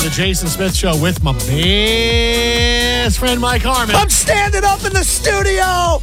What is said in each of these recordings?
the Jason Smith Show with my best friend Mike Harmon. I'm standing up in the studio.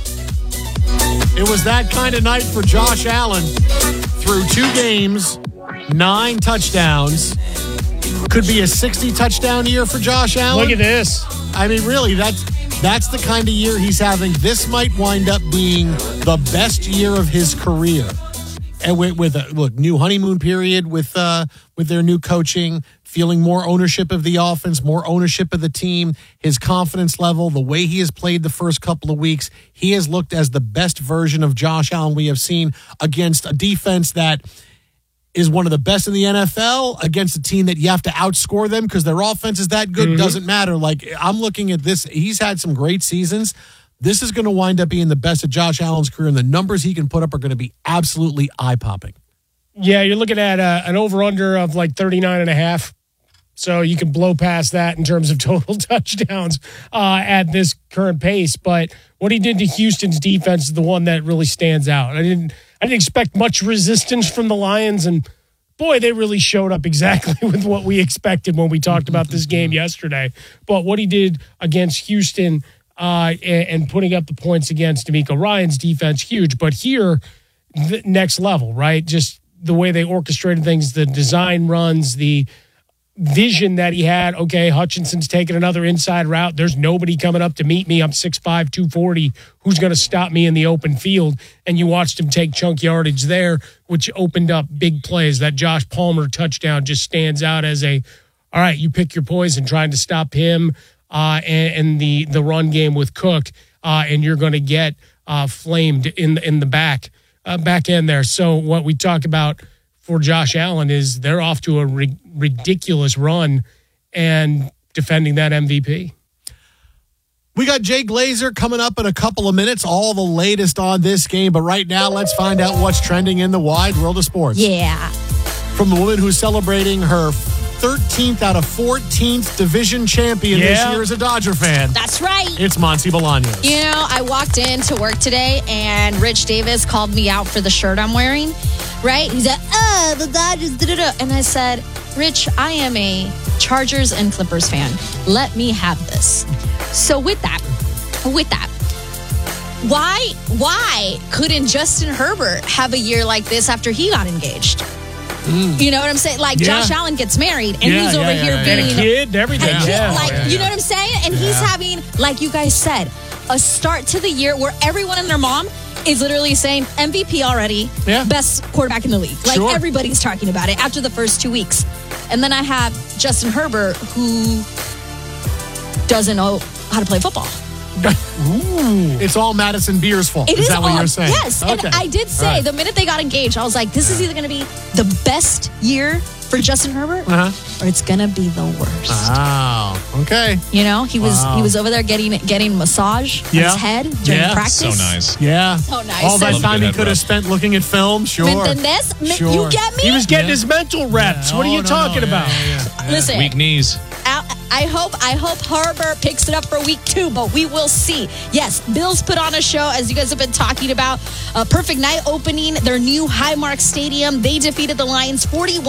It was that kind of night for Josh Allen. Through 2 games, 9 touchdowns. Could be a 60-touchdown year for Josh Allen. Look at this. I mean, really, that's the kind of year he's having. This might wind up being the best year of his career. And with a new honeymoon period with their new coaching, feeling more ownership of the offense, more ownership of the team, his confidence level, the way he has played the first couple of weeks, he has looked as the best version of Josh Allen we have seen against a defense that is one of the best in the NFL, against a team that you have to outscore them because their offense is that good. Doesn't matter. Like, I'm looking at this. He's had some great seasons. This is going to wind up being the best of Josh Allen's career, and the numbers he can put up are going to be absolutely eye-popping. Yeah, you're looking at an over-under of like 39.5. So you can blow past that in terms of total touchdowns at this current pace. But what he did to Houston's defense is the one that really stands out. I didn't expect much resistance from the Lions, and boy, they really showed up exactly with what we expected when we talked about this game yesterday. But what he did against Houston and putting up the points against DeMeco Ryans' defense, huge. But here, the next level, right? Just the way they orchestrated things, the design runs, the vision that he had. Okay, Hutchinson's taking another inside route. There's nobody coming up to meet me. I'm 6'5", 240. Who's going to stop me in the open field? And you watched him take chunk yardage there, which opened up big plays. That Josh Palmer touchdown just stands out as all right, you pick your poison trying to stop him and the run game with Cook, and you're going to get flamed in the back end there. So what we talk about for Josh Allen is they're off to a ridiculous run and defending that MVP. We got Jay Glazer coming up in a couple of minutes, all the latest on this game. But right now, let's find out what's trending in the wide world of sports. Yeah. From the woman who's celebrating her 13th out of 14th division champion this year as a Dodger fan. That's right. It's Monty Bolaños. You know, I walked into work today and Rich Davis called me out for the shirt I'm wearing, right? He's like, the Dodgers, da-da-da. And I said, Rich, I am a Chargers and Clippers fan. Let me have this. So with that, why couldn't Justin Herbert have a year like this after he got engaged? You know what I'm saying? Like, Josh Allen gets married, and he's over here being a kid, everything. You know what I'm saying? And he's having, like you guys said, a start to the year where everyone and their mom is literally saying MVP already, best quarterback in the league. Like, everybody's talking about it after the first 2 weeks. And then I have Justin Herbert, who doesn't know how to play football. It's all Madison Beer's fault. Is that what you're saying? Yes. Okay. And I did say, the minute they got engaged, I was like, this is either going to be the best year for Justin Herbert or it's going to be the worst. Oh, okay. You know, he was over there getting massage on his head during practice. So nice. Yeah. So nice. All that time he could have spent looking at film, sure. You get me? He was getting his mental reps. What are you talking about? Listen. Weak knees. I hope Herbert picks it up for week 2, but we will see. Yes, Bills put on a show, as you guys have been talking about. A perfect night opening their new Highmark Stadium. They defeated the Lions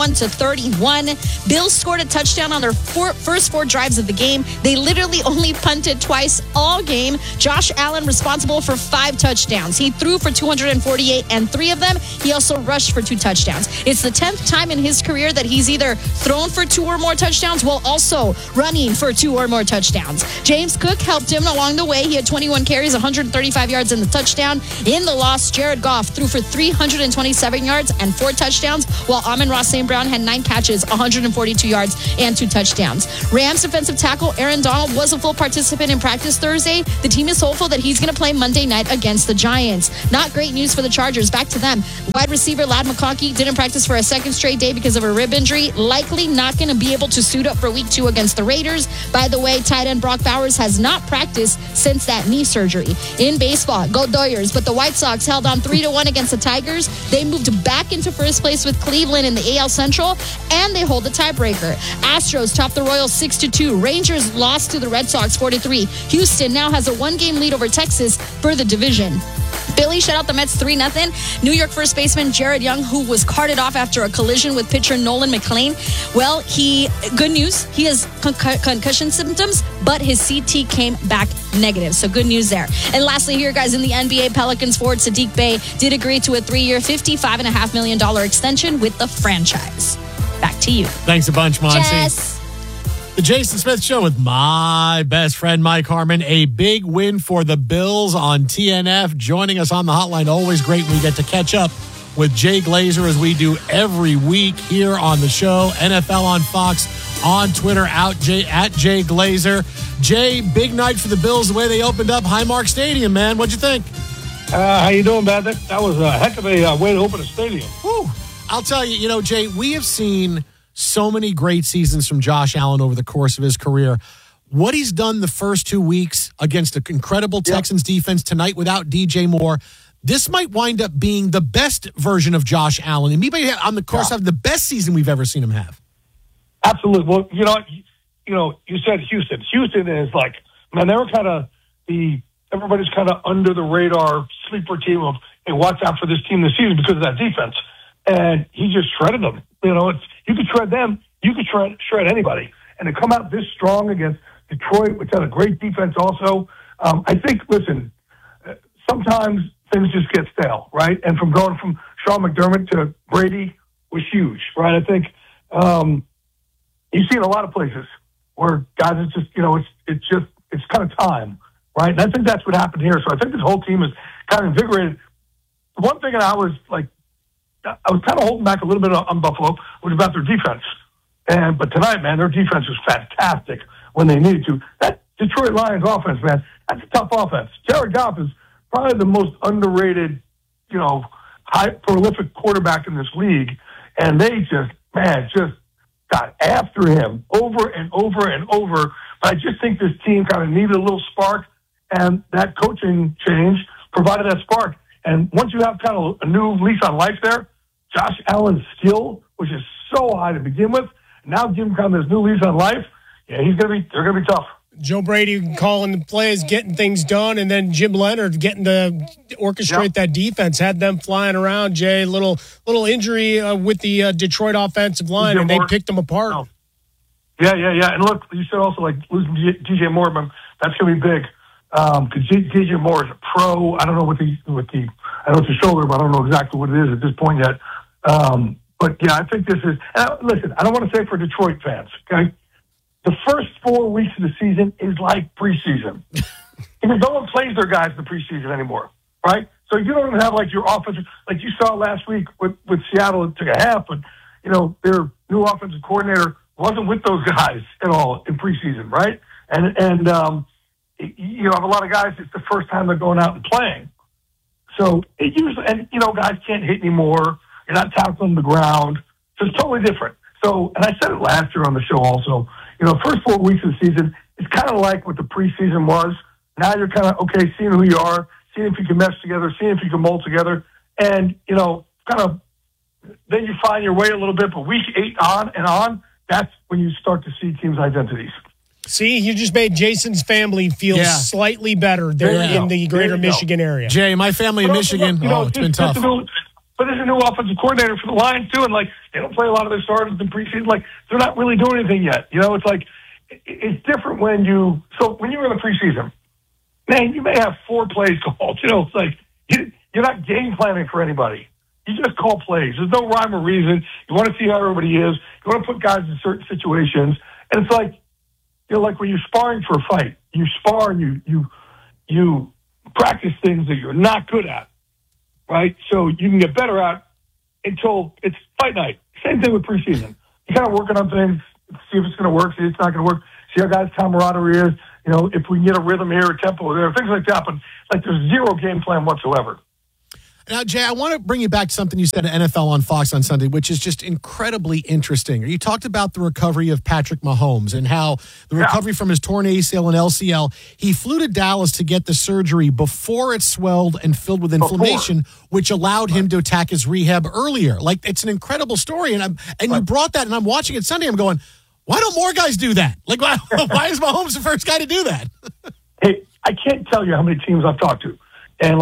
41-31. Bills scored a touchdown on their first 4 drives of the game. They literally only punted twice all game. Josh Allen responsible for 5 touchdowns. He threw for 248, and 3 of them, he also rushed for 2 touchdowns. It's the 10th time in his career that he's either thrown for 2 or more touchdowns while also running for 2 or more touchdowns. James Cook helped him along the way. He had 21 carries, 135 yards in the touchdown. In the loss, Jared Goff threw for 327 yards and 4 touchdowns, while Amon-Ra St. Brown had 9 catches, 142 yards, and 2 touchdowns. Rams defensive tackle Aaron Donald was a full participant in practice Thursday. The team is hopeful that he's going to play Monday night against the Giants. Not great news for the Chargers. Back to them. Wide receiver Ladd McConkey didn't practice for a second straight day because of a rib injury. Likely not going to be able to suit up for week 2 against the Raiders. By the way, tight end Brock Bowers has not practiced since that knee surgery. In baseball, go Doyers. But the White Sox held on 3-1 against the Tigers. They moved back into first place with Cleveland in the AL Central, and they hold the tiebreaker. Astros topped the Royals 6-2. Rangers lost to the Red Sox 4-3. Houston now has a 1-game lead over Texas for the division. Philly shut out the Mets 3-0. New York first baseman Jared Young, who was carted off after a collision with pitcher Nolan McLean. Well, good news, he has concussion symptoms, but his CT came back negative. So good news there. And lastly here, guys, in the NBA, Pelicans forward Saddiq Bey did agree to a 3-year, $55.5 million extension with the franchise. Back to you. Thanks a bunch, Monty. Jess. The Jason Smith Show with my best friend, Mike Harmon. A big win for the Bills on TNF. Joining us on the hotline. Always great when we get to catch up with Jay Glazer, as we do every week here on the show. NFL on Fox, on Twitter, at Jay Glazer. Jay, big night for the Bills, the way they opened up Highmark Stadium, man. What'd you think? How you doing, man? That was a heck of a way to open a stadium. Whew. I'll tell you, Jay, we have seen so many great seasons from Josh Allen over the course of his career. What he's done the first 2 weeks against an incredible Texans defense tonight without DJ Moore, this might wind up being the best version of Josh Allen. And maybe on the course of the best season we've ever seen him have. Absolutely. Well, you said Houston. Houston is like, man, they were kind of everybody's kind of under the radar sleeper team of, hey, watch out for this team this season because of that defense. And he just shredded them. You could shred them. You could shred anybody. And to come out this strong against Detroit, which had a great defense also, I think, listen, sometimes things just get stale, right? And from going from Sean McDermott to Brady was huge, right? I think you see in a lot of places where guys, it's just, it's kind of time, right? And I think that's what happened here. So I think this whole team is kind of invigorated. One thing that I was kind of holding back a little bit on Buffalo was about their defense. But tonight, man, their defense was fantastic when they needed to. That Detroit Lions offense, man, that's a tough offense. Jared Goff is probably the most underrated, high prolific quarterback in this league. And they just got after him over and over and over. But I just think this team kind of needed a little spark, and that coaching change provided that spark. And once you have kind of a new lease on life there, Josh Allen's skill, which is so high to begin with, now give him kind of this new lease on life. Yeah, they're gonna be tough. Joe Brady calling the plays, getting things done, and then Jim Leonard getting to orchestrate that defense, had them flying around. Jay, little injury with the Detroit offensive line, and they picked them apart. Oh. Yeah. And look, you said also losing DJ Moore, man, that's gonna be big. Because DJ Moore is a pro. I don't know I know it's a shoulder, but I don't know exactly what it is at this point yet. But yeah, I think this is. Listen, I don't want to say for Detroit fans, okay. The first 4 weeks of the season is like preseason. Because no one plays their guys in the preseason anymore, right? So you don't even have your offensive, like you saw last week with Seattle. It took a half, but their new offensive coordinator wasn't with those guys at all in preseason, right? And you have a lot of guys, it's the first time they're going out and playing. So it usually, guys can't hit anymore. You're not tackling the ground. So it's totally different. So, and I said it last year on the show also, first 4 weeks of the season, it's kind of like what the preseason was. Now you're kind of, okay, seeing who you are, seeing if you can mesh together, seeing if you can mold together. And, kind of, then you find your way a little bit, but week 8 on, that's when you start to see teams' identities. See, you just made Jason's family feel slightly better there in the greater Michigan area. Jay, my family in Michigan, it's been tough. But there's a new offensive coordinator for the Lions, too, and, they don't play a lot of their starters in preseason. They're not really doing anything yet. It's different when you're in the preseason, man, you may have 4 plays called. You're not game planning for anybody. You just call plays. There's no rhyme or reason. You want to see how everybody is. You want to put guys in certain situations. And it's like when you're sparring for a fight. You spar and you practice things that you're not good at, right? So you can get better at until it's fight night. Same thing with preseason. You're kind of working on things, see if it's going to work, see if it's not going to work, see how guys' camaraderie is, if we can get a rhythm here, a tempo there, things like that. But there's zero game plan whatsoever. Now, Jay, I want to bring you back to something you said at NFL on Fox on Sunday, which is just incredibly interesting. You talked about the recovery of Patrick Mahomes and how the recovery from his torn ACL and LCL, he flew to Dallas to get the surgery before it swelled and filled with inflammation, which allowed him to attack his rehab earlier. It's an incredible story. And you brought that, and I'm watching it Sunday. I'm going, why don't more guys do that? Why is Mahomes the first guy to do that? Hey, I can't tell you how many teams I've talked to. And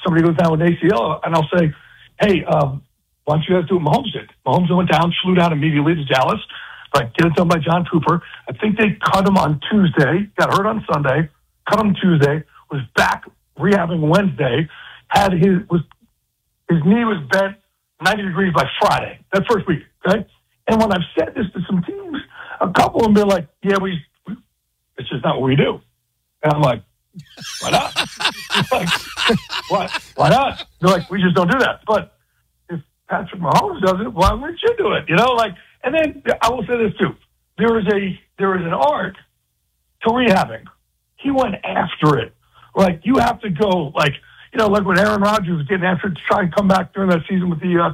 somebody goes down with an ACL, and I'll say, hey, why don't you guys do what Mahomes did? Mahomes went down, flew down immediately to Dallas, but get it done by John Cooper. I think they cut him on Tuesday, got hurt on Sunday, cut him Tuesday, was back rehabbing Wednesday, his knee was bent 90 degrees by Friday, that first week, okay? And when I've said this to some teams, a couple of them been like, yeah, it's just not what we do. And I'm like, why not? Like, why not? They're like, we just don't do that. But if Patrick Mahomes does it, why wouldn't you do it? You know, like, and then I will say this too. There is an art to rehabbing. He went after it. Like, you have to go, like, you know, like when Aaron Rodgers was getting after it to try and come back during that season with the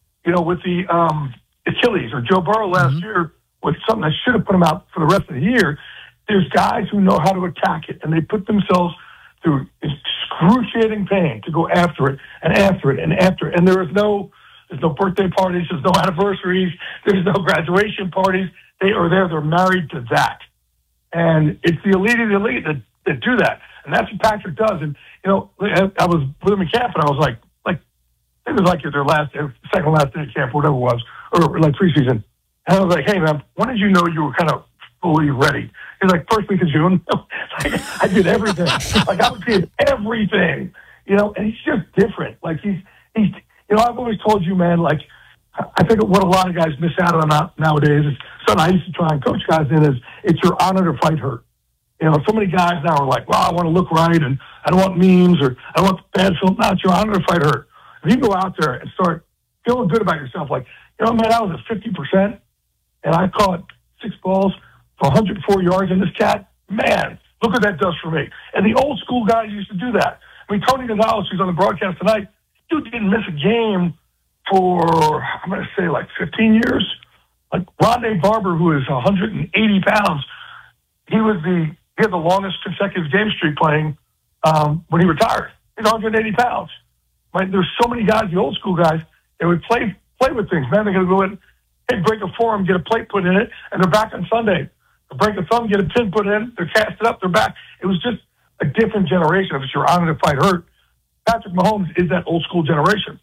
Achilles, or Joe Burrow last year with something that should have put him out for the rest of the year. There's guys who know how to attack it, and they put themselves through excruciating pain to go after it and after it and after it. And there's no birthday parties, there's no anniversaries, there's no graduation parties. They are there. They're married to that. And it's the elite of the elite that do that. And that's what Patrick does. And, you know, I was with him in camp, and I was like, it was like their second last day of camp, whatever it was, or like preseason. And I was like, hey, man, when did you know you were kind of fully ready? He's like, first week of June. Like, I did everything. Like, I was doing everything, you know, and he's just different. Like, he's, you know, I've always told you, man, like, I think what a lot of guys miss out on nowadays is something I used to try and coach guys in is it's your honor to fight hurt. You know, so many guys now are like, well, I want to look right, and I don't want memes, or I don't want bad film. No, it's your honor to fight hurt. If you go out there and start feeling good about yourself, like, you know, man, I was at 50%, and I caught 6 balls for 104 yards in this cat. Man, look what that does for me. And the old school guys used to do that. I mean, Tony Gonzalez, who's on the broadcast tonight, dude didn't miss a game for, I'm going to say, like 15 years. Like Rondé Barber, who is 180 pounds, he had the longest consecutive game streak playing when he retired. He's 180 pounds. Like, there's so many guys, the old school guys, they would play with things. Man, they're going to go in, hey, break a forearm, get a plate put in it, and they're back on Sunday. They break a thumb, get a pin put in, they're casted up, they're back. It was just a different generation. If it's your honor to fight hurt, Patrick Mahomes is that old school generation.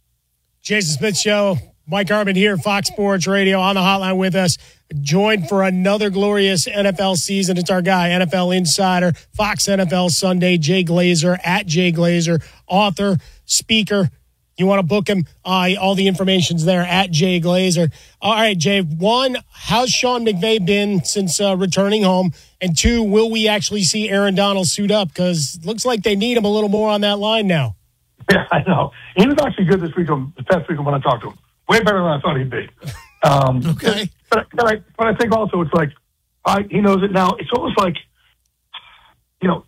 Jason Smith Show, Mike Harmon here, Fox Sports Radio, on the hotline with us, joined for another glorious NFL season. It's our guy, NFL Insider, Fox NFL Sunday, Jay Glazer, at Jay Glazer, author, speaker. You want to book him? All the information's there at Jay Glazer. All right, Jay. 1, how's Sean McVay been since returning home? And 2, will we actually see Aaron Donald suit up? Because it looks like they need him a little more on that line now. Yeah, I know. He was actually good this past week when I talked to him. Way better than I thought he'd be. Okay. But I think also it's like, he knows it now. It's almost like, you know,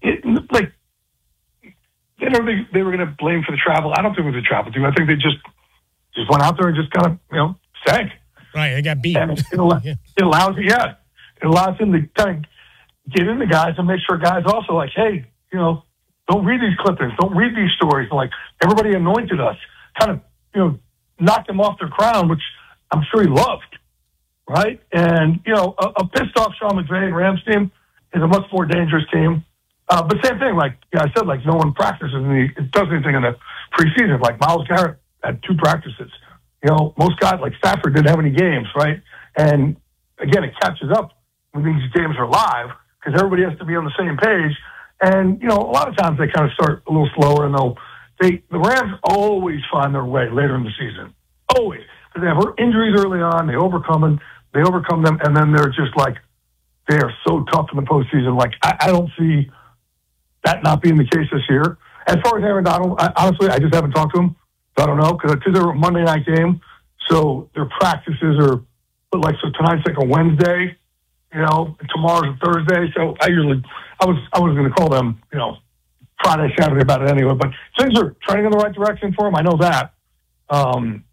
they were going to blame for the travel. I don't think it was a travel team. I think they just went out there and just kind of, you know, sank. Right, they got beat. And it allows him to kind of get in the guys and make sure guys also like, hey, you know, don't read these clippings, don't read these stories. Like, everybody anointed us, kind of, you know, knocked them off their crown, which I'm sure he loved, right? And, you know, a pissed off Sean McVay and Rams team is a much more dangerous team. But same thing, like I said, like no one practices it does anything in the preseason. Like Myles Garrett had 2 practices. You know, most guys like Stafford didn't have any games, right? And again, it catches up when these games are live because everybody has to be on the same page. And, you know, a lot of times they kind of start a little slower, and the Rams always find their way later in the season. Always. Because they have injuries early on, they overcome them, and then they're just like, they are so tough in the postseason. Like, I don't see that not being the case this year. As far as Aaron Donald, honestly, I just haven't talked to him. So I don't know, because they're a Monday night game, so their practices are, so tonight's like a Wednesday, you know, and tomorrow's a Thursday. So I was going to call them, you know, Friday, Saturday about it anyway. But things are trending in the right direction for him. I know that.